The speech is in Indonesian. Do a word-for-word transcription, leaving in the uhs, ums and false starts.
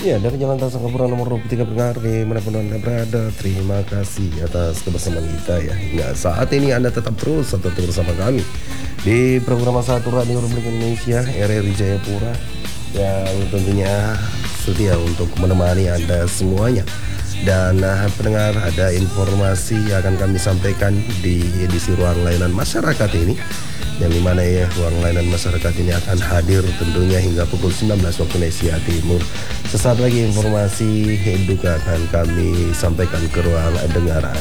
Ya, dari Jalan Tasang Singapura nomor dua puluh tiga pendengar dimanapun Anda berada, terima kasih atas kebersamaan kita ya. Hingga saat ini Anda tetap terus atau bersama kami di program satu Radio Republik Indonesia R R I Jayapura yang tentunya setia untuk menemani Anda semuanya. Dan uh, pendengar, ada informasi yang akan kami sampaikan di edisi Ruang Layanan Masyarakat ini, yang dimana ya ruang layanan masyarakat ini akan hadir tentunya hingga pukul sembilan belas waktu Indonesia Timur. Sesaat lagi informasi juga akan kami sampaikan ke ruang dengar